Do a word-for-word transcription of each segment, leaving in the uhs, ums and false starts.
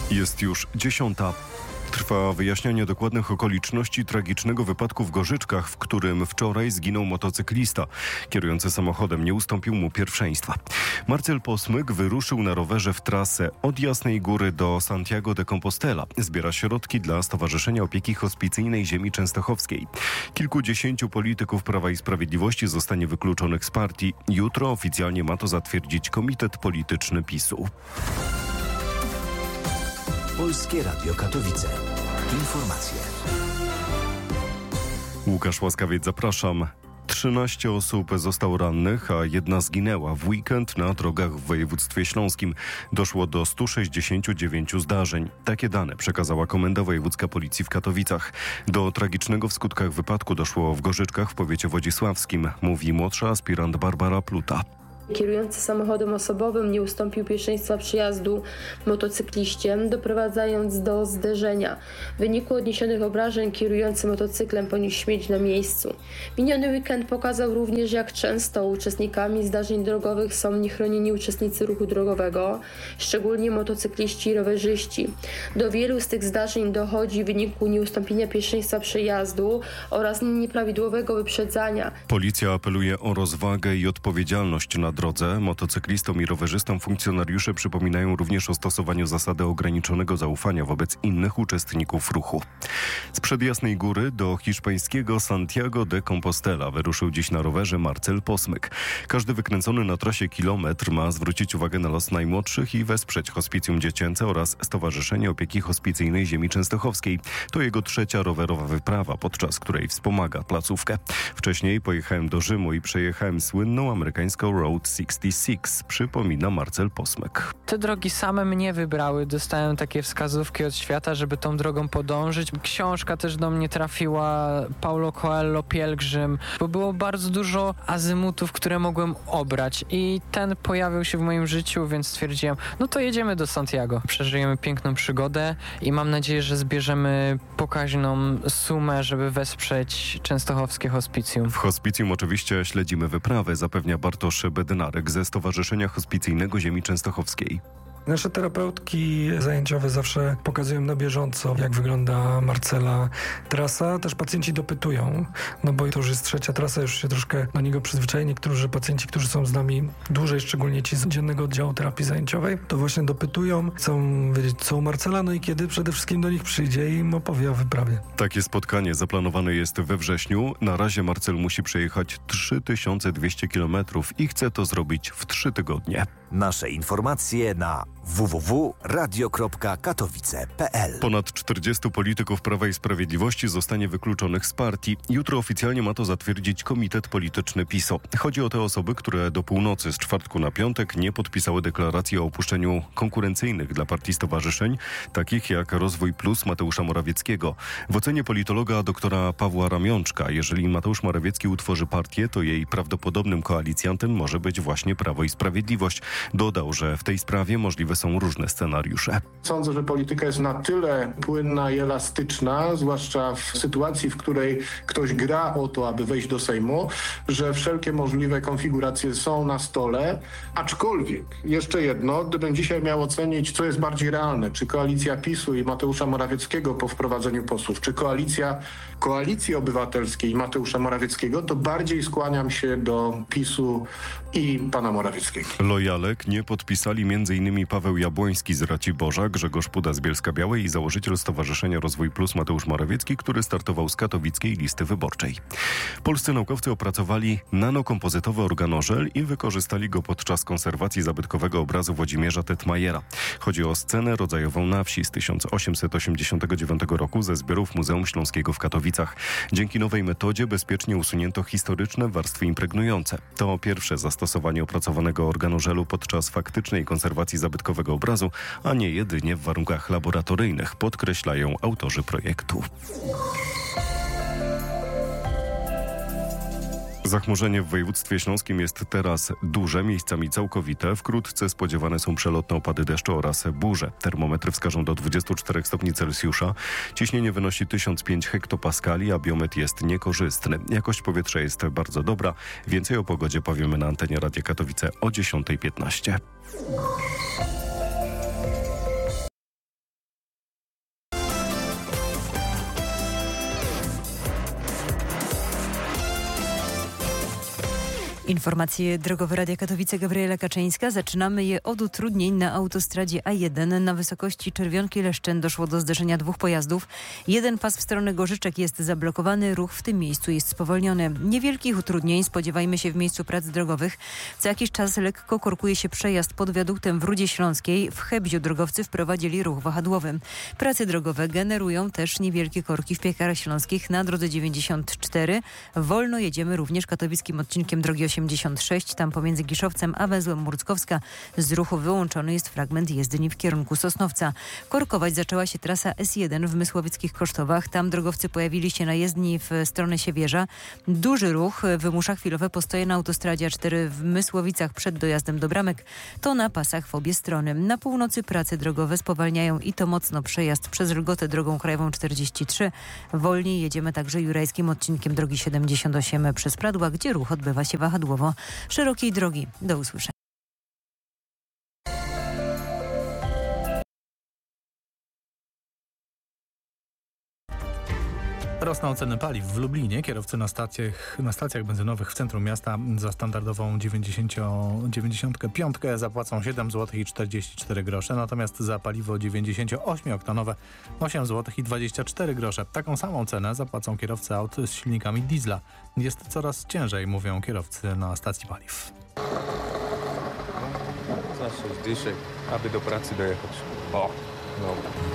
Jest już dziesiąta. Trwa wyjaśnianie dokładnych okoliczności tragicznego wypadku w Gorzyczkach, w którym wczoraj zginął motocyklista. Kierujący samochodem nie ustąpił mu pierwszeństwa. Marcel Posmyk wyruszył na rowerze w trasę od Jasnej Góry do Santiago de Compostela. Zbiera środki dla Stowarzyszenia Opieki Hospicyjnej Ziemi Częstochowskiej. Kilkudziesięciu polityków Prawa i Sprawiedliwości zostanie wykluczonych z partii. Jutro oficjalnie ma to zatwierdzić Komitet Polityczny PiSu. Polskie Radio Katowice. Informacje. Łukasz Łaskawiec, zapraszam. trzynaście osób zostało rannych, a jedna zginęła w weekend na drogach w województwie śląskim. Doszło do stu sześćdziesięciu dziewięciu zdarzeń. Takie dane przekazała Komenda Wojewódzka Policji w Katowicach. Do tragicznego w skutkach wypadku doszło w Gorzyczkach w powiecie wodzisławskim, mówi młodsza aspirant Barbara Pluta. Kierujący samochodem osobowym nie ustąpił pierwszeństwa przejazdu motocykliście, doprowadzając do zderzenia. W wyniku odniesionych obrażeń kierujący motocyklem poniósł śmierć na miejscu. Miniony weekend pokazał również, jak często uczestnikami zdarzeń drogowych są niechronieni uczestnicy ruchu drogowego, szczególnie motocykliści i rowerzyści. Do wielu z tych zdarzeń dochodzi w wyniku nieustąpienia pierwszeństwa przejazdu oraz nieprawidłowego wyprzedzania. Policja apeluje o rozwagę i odpowiedzialność na drodze. Motocyklistom i rowerzystom funkcjonariusze przypominają również o stosowaniu zasady ograniczonego zaufania wobec innych uczestników ruchu. Sprzed Jasnej Góry do hiszpańskiego Santiago de Compostela wyruszył dziś na rowerze Marcel Posmyk. Każdy wykręcony na trasie kilometr ma zwrócić uwagę na los najmłodszych i wesprzeć Hospicjum Dziecięce oraz Stowarzyszenie Opieki Hospicyjnej Ziemi Częstochowskiej. To jego trzecia rowerowa wyprawa, podczas której wspomaga placówkę. Wcześniej pojechałem do Rzymu i przejechałem słynną amerykańską Road sześćdziesiąt sześć, przypomina Marcel Posmyk. Te drogi same mnie wybrały. Dostałem takie wskazówki od świata, żeby tą drogą podążyć. Książka też do mnie trafiła, Paulo Coelho, Pielgrzym, bo było bardzo dużo azymutów, które mogłem obrać i ten pojawił się w moim życiu, więc stwierdziłem, no to jedziemy do Santiago. Przeżyjemy piękną przygodę i mam nadzieję, że zbierzemy pokaźną sumę, żeby wesprzeć częstochowskie hospicjum. W hospicjum oczywiście śledzimy wyprawę, zapewnia Bartosz Bednarek ze Stowarzyszenia Hospicyjnego Ziemi Częstochowskiej. Nasze terapeutki zajęciowe zawsze pokazują na bieżąco, jak wygląda Marcela trasa. Też pacjenci dopytują, no bo to już jest trzecia trasa, już się troszkę do niego przyzwyczaili. Niektórzy pacjenci, którzy są z nami dłużej, szczególnie ci z dziennego oddziału terapii zajęciowej, to właśnie dopytują, chcą wiedzieć, co u Marcela, no i kiedy przede wszystkim do nich przyjdzie i im opowie o wyprawie. Takie spotkanie zaplanowane jest we wrześniu. Na razie Marcel musi przejechać trzy tysiące dwieście kilometrów i chce to zrobić w trzy tygodnie. Nasze informacje na w w w kropka radio kropka katowice kropka p l. Ponad czterdziestu polityków Prawa i Sprawiedliwości zostanie wykluczonych z partii. Jutro oficjalnie ma to zatwierdzić Komitet Polityczny PiSu. Chodzi o te osoby, które do północy z czwartku na piątek nie podpisały deklaracji o opuszczeniu konkurencyjnych dla partii stowarzyszeń, takich jak Rozwój Plus Mateusza Morawieckiego. W ocenie politologa doktora Pawła Ramionczka, jeżeli Mateusz Morawiecki utworzy partię, to jej prawdopodobnym koalicjantem może być właśnie Prawo i Sprawiedliwość. Dodał, że w tej sprawie możliwe są różne scenariusze. Sądzę, że polityka jest na tyle płynna i elastyczna, zwłaszcza w sytuacji, w której ktoś gra o to, aby wejść do Sejmu, że wszelkie możliwe konfiguracje są na stole. Aczkolwiek, jeszcze jedno, gdybym dzisiaj miał ocenić, co jest bardziej realne, czy koalicja PiSu i Mateusza Morawieckiego po wprowadzeniu posłów, czy koalicja Koalicji Obywatelskiej i Mateusza Morawieckiego, to bardziej skłaniam się do PiSu i pana Morawieckiego. Lojalek nie podpisali m.in. Paweł Jabłoński z Raciborza, Grzegorz Puda z Bielska-Białej i założyciel Stowarzyszenia Rozwój Plus Mateusz Morawiecki, który startował z katowickiej listy wyborczej. Polscy naukowcy opracowali nanokompozytowy organożel i wykorzystali go podczas konserwacji zabytkowego obrazu Włodzimierza Tetmajera. Chodzi o scenę rodzajową na wsi z tysiąc osiemset osiemdziesiątego dziewiątego roku ze zbiorów Muzeum Śląskiego w Katowicach. Dzięki nowej metodzie bezpiecznie usunięto historyczne warstwy impregnujące. To pierwsze zastosowanie opracowanego organożelu podczas faktycznej konserwacji zabytkowego obrazu, a nie jedynie w warunkach laboratoryjnych, podkreślają autorzy projektu. Zachmurzenie w województwie śląskim jest teraz duże, miejscami całkowite. Wkrótce spodziewane są przelotne opady deszczu oraz burze. Termometry wskażą do dwudziestu czterech stopni Celsjusza. Ciśnienie wynosi tysiąc pięć hektopaskali, a biometr jest niekorzystny. Jakość powietrza jest bardzo dobra. Więcej o pogodzie powiemy na antenie Radia Katowice o dziesiątej piętnaście. Informacje drogowe Radia Katowice, Gabriela Kaczyńska. Zaczynamy je od utrudnień na autostradzie A jeden. Na wysokości Czerwionki-Leszczyn doszło do zderzenia dwóch pojazdów. Jeden pas w stronę Gorzyczek jest zablokowany, ruch w tym miejscu jest spowolniony. Niewielkich utrudnień spodziewajmy się w miejscu prac drogowych. Co jakiś czas lekko korkuje się przejazd pod wiaduktem w Rudzie Śląskiej. W Hebziu drogowcy wprowadzili ruch wahadłowy. Prace drogowe generują też niewielkie korki w Piekarach Śląskich na drodze dziewięćdziesiąt cztery. Wolno jedziemy również katowickim odcinkiem drogi osiemdziesiąt sześć. Tam pomiędzy Giszowcem a węzłem Murckowska z ruchu wyłączony jest fragment jezdni w kierunku Sosnowca. Korkować zaczęła się trasa S jeden w Mysłowieckich Kosztowach. Tam drogowcy pojawili się na jezdni w stronę Siewierza. Duży ruch wymusza chwilowe postoje na autostradzie A cztery w Mysłowicach przed dojazdem do Bramek. To na pasach w obie strony. Na północy prace drogowe spowalniają i to mocno przejazd przez Lgotę drogą krajową czterdzieści trzy. Wolniej jedziemy także jurajskim odcinkiem drogi siedemdziesiąt osiem przez Pradła, gdzie ruch odbywa się wahadłowo. Szerokiej drogi. Do usłyszenia. Rosną ceny paliw w Lublinie. Kierowcy na stacjach, na stacjach benzynowych w centrum miasta za standardową dziewięćdziesiąt pięć zapłacą siedem złotych i czterdzieści cztery grosze, natomiast za paliwo dziewięćdziesięcioośmioktanowe osiem złotych i dwadzieścia cztery grosze. Taką samą cenę zapłacą kierowcy aut z silnikami diesla. Jest coraz ciężej, mówią kierowcy na stacji paliw. Za sześć dyszek, aby do pracy dojechać. O, no.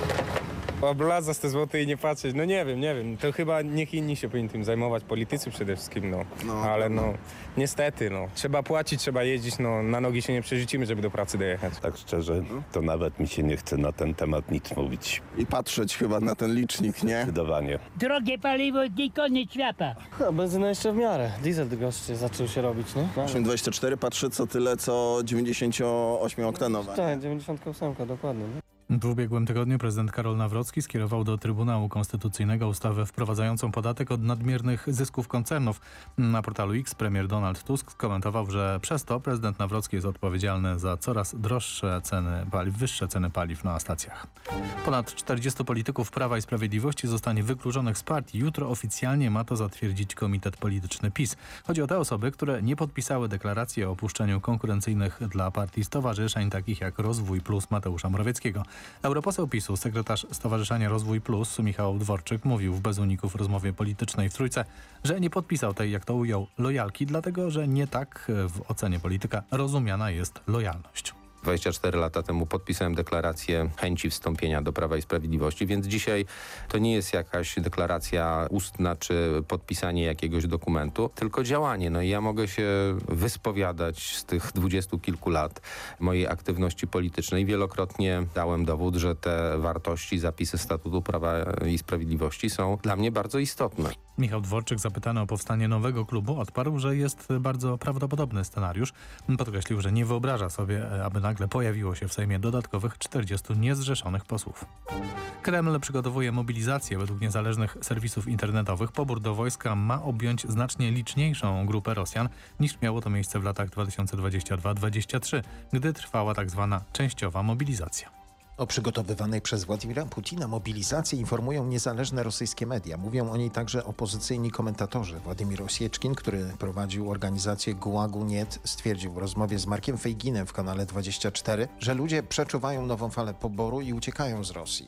Oblać za sto złotych i nie patrzeć, no nie wiem, nie wiem, to chyba niech inni się powinni tym zajmować, politycy przede wszystkim, no, no ale no, niestety, no, trzeba płacić, trzeba jeździć, no, na nogi się nie przerzucimy, żeby do pracy dojechać. Tak szczerze, to nawet mi się nie chce na ten temat nic mówić. I patrzeć chyba na ten licznik, nie? Zdecydowanie. Drogie paliwo i koniec świata. A benzyna jeszcze w miarę, diesel droższy zaczął się robić, nie? osiem dwadzieścia cztery patrzy co tyle, co dziewięćdziesięcioośmioktanowe. Tak, dziewięćdziesiąt osiem, dokładnie, nie? W ubiegłym tygodniu prezydent Karol Nawrocki skierował do Trybunału Konstytucyjnego ustawę wprowadzającą podatek od nadmiernych zysków koncernów. Na portalu X premier Donald Tusk skomentował, że przez to prezydent Nawrocki jest odpowiedzialny za coraz droższe ceny paliw, wyższe ceny paliw na stacjach. Ponad czterdziestu polityków Prawa i Sprawiedliwości zostanie wykluczonych z partii. Jutro oficjalnie ma to zatwierdzić Komitet Polityczny PiS. Chodzi o te osoby, które nie podpisały deklaracji o opuszczeniu konkurencyjnych dla partii stowarzyszeń takich jak Rozwój Plus Mateusza Morawieckiego. Europoseł PiSu, sekretarz Stowarzyszenia Rozwój Plus Michał Dworczyk mówił w Bez Uników rozmowie politycznej w Trójce, że nie podpisał tej, jak to ujął, lojalki, dlatego że nie tak w ocenie polityka rozumiana jest lojalność. dwadzieścia cztery lata temu podpisałem deklarację chęci wstąpienia do Prawa i Sprawiedliwości, więc dzisiaj to nie jest jakaś deklaracja ustna czy podpisanie jakiegoś dokumentu, tylko działanie. No i ja mogę się wyspowiadać z tych dwudziestu kilku lat mojej aktywności politycznej. Wielokrotnie dałem dowód, że te wartości, zapisy Statutu Prawa i Sprawiedliwości są dla mnie bardzo istotne. Michał Dworczyk, zapytany o powstanie nowego klubu, odparł, że jest bardzo prawdopodobny scenariusz. Podkreślił, że nie wyobraża sobie, aby nagle pojawiło się w Sejmie dodatkowych czterdziestu niezrzeszonych posłów. Kreml przygotowuje mobilizację. Według niezależnych serwisów internetowych pobór do wojska ma objąć znacznie liczniejszą grupę Rosjan niż miało to miejsce w latach dwa tysiące dwudziestym drugim do dwudziestego trzeciego, gdy trwała tak zwana częściowa mobilizacja. O przygotowywanej przez Władimira Putina mobilizacji informują niezależne rosyjskie media. Mówią o niej także opozycyjni komentatorzy. Władimir Osieczkin, który prowadził organizację Gułagu Niet, stwierdził w rozmowie z Markiem Fejginem w kanale dwadzieścia cztery, że ludzie przeczuwają nową falę poboru i uciekają z Rosji.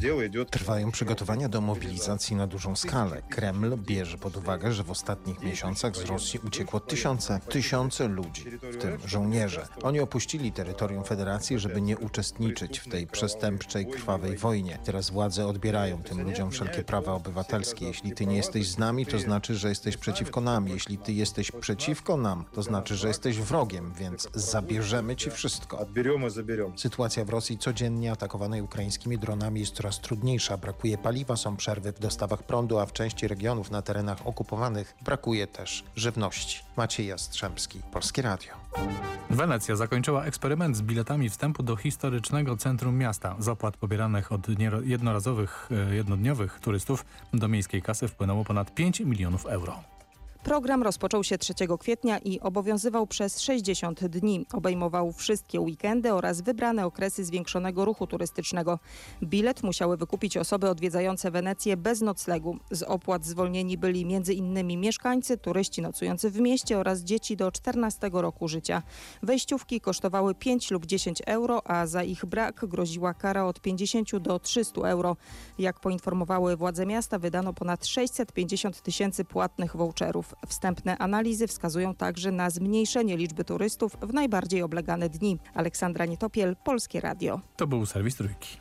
Trwają przygotowania do mobilizacji na dużą skalę. Kreml bierze pod uwagę, że w ostatnich miesiącach z Rosji uciekło tysiące, tysiące ludzi, w tym żołnierze. Oni opuścili terytorium Federacji, żeby nie uczestniczyć w tej przestępczej, krwawej wojnie. Teraz władze odbierają tym ludziom wszelkie prawa obywatelskie. Jeśli ty nie jesteś z nami, to znaczy, że jesteś przeciwko nam. Jeśli ty jesteś przeciwko nam, to znaczy, że jesteś wrogiem, więc zabierzemy ci wszystko. Sytuacja w Rosji codziennie atakowanej ukraińskimi dronami jest coraz trudniejsza. Brakuje paliwa, są przerwy w dostawach prądu, a w części regionów na terenach okupowanych brakuje też żywności. Maciej Jastrzębski, Polskie Radio. Wenecja zakończyła eksperyment z biletami wstępu do historycznego centrum miasta. Z opłat pobieranych od jednorazowych, jednodniowych turystów do miejskiej kasy wpłynęło ponad pięć milionów euro. Program rozpoczął się trzeciego kwietnia i obowiązywał przez sześćdziesiąt dni. Obejmował wszystkie weekendy oraz wybrane okresy zwiększonego ruchu turystycznego. Bilet musiały wykupić osoby odwiedzające Wenecję bez noclegu. Z opłat zwolnieni byli między innymi mieszkańcy, turyści nocujący w mieście oraz dzieci do czternastego roku życia. Wejściówki kosztowały pięć lub dziesięć euro, a za ich brak groziła kara od pięćdziesięciu do trzystu euro. Jak poinformowały władze miasta, wydano ponad sześćset pięćdziesiąt tysięcy płatnych voucherów. Wstępne analizy wskazują także na zmniejszenie liczby turystów w najbardziej oblegane dni. Aleksandra Nietopiel, Polskie Radio. To był serwis Trójki.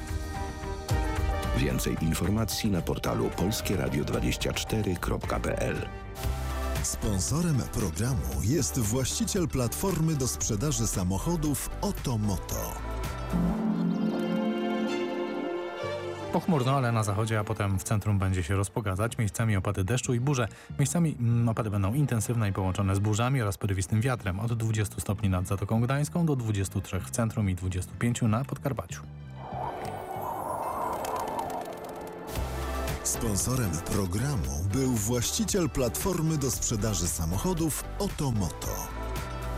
Więcej informacji na portalu polskie radio dwadzieścia cztery kropka p l. Sponsorem programu jest właściciel platformy do sprzedaży samochodów Otomoto. Pochmurno, ale na zachodzie, a potem w centrum będzie się rozpogadzać. Miejscami opady deszczu i burze. Miejscami mm, opady będą intensywne i połączone z burzami oraz porywistym wiatrem. Od dwudziestu stopni nad Zatoką Gdańską do dwudziestu trzech w centrum i dwudziestu pięciu na Podkarpaciu. Sponsorem programu był właściciel platformy do sprzedaży samochodów Otomoto.